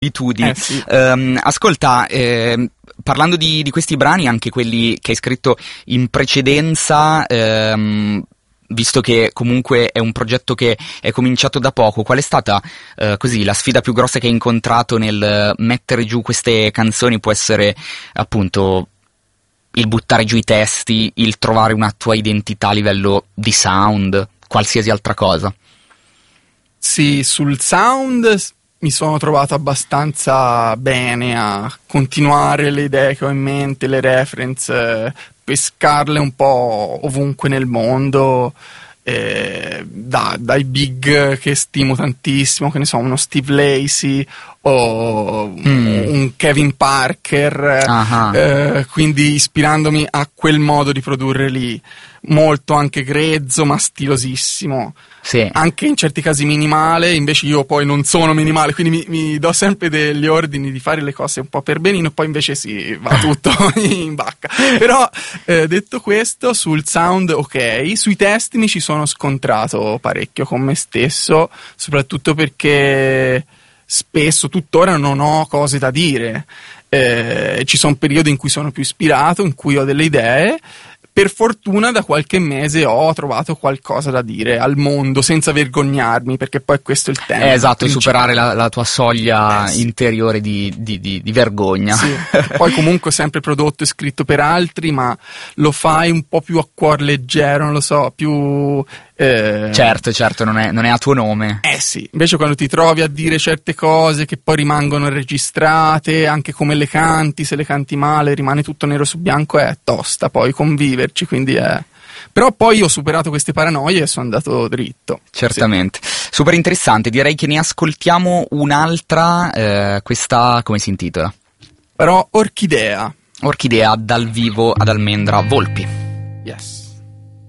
abitudini. Sì. Ascolta, parlando di questi brani, anche quelli che hai scritto in precedenza, visto che comunque è un progetto che è cominciato da poco, qual è stata così la sfida più grossa che hai incontrato nel mettere giù queste canzoni? Può essere appunto il buttare giù i testi, il trovare una tua identità a livello di sound, qualsiasi altra cosa. Sì, sul sound mi sono trovato abbastanza bene a continuare le idee che ho in mente, le reference, pescarle un po' ovunque nel mondo, dai big che stimo tantissimo, che ne so, uno Steve Lacy o un Kevin Parker, quindi ispirandomi a quel modo di produrre lì, molto anche grezzo ma stilosissimo. Sì. Anche in certi casi minimale, invece io poi non sono minimale, quindi mi do sempre degli ordini di fare le cose un po' per benino, poi invece sì, va tutto in bacca. Però detto questo, sul sound ok, sui testi mi ci sono scontrato parecchio con me stesso, soprattutto perché spesso, tuttora, non ho cose da dire. Ci sono periodi in cui sono più ispirato, in cui ho delle idee. Per fortuna da qualche mese ho trovato qualcosa da dire al mondo senza vergognarmi, perché poi questo è il tema. Esatto, superare la tua soglia interiore di vergogna. Sì, poi comunque sempre prodotto e scritto per altri, ma lo fai un po' più a cuor leggero, non lo so, più... Certo, non è a tuo nome. Sì, invece quando ti trovi a dire certe cose che poi rimangono registrate, anche come le canti, se le canti male rimane tutto nero su bianco, è tosta poi conviverci, quindi è... Però poi ho superato queste paranoie e sono andato dritto. Certamente. Sì. Super interessante, direi che ne ascoltiamo un'altra, questa come si intitola? Però Orchidea dal vivo ad Almendra Volpi. Yes.